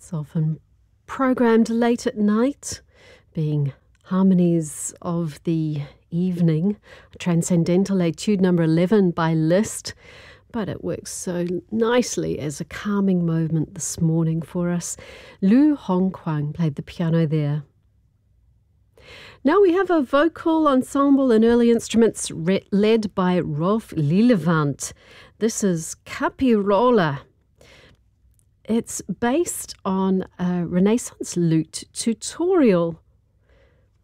It's often programmed late at night, being Harmonies of the Evening, Transcendental Etude number 11 by Liszt, but it works so nicely as a calming moment this morning for us. Lu Hongquang played the piano there. Now we have a vocal ensemble and early instruments led by Rolf Lillewand. This is Capirola. It's based on a Renaissance lute tutorial